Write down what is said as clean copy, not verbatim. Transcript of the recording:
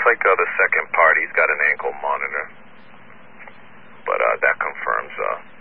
like the second part, he's got an ankle monitor. But that confirms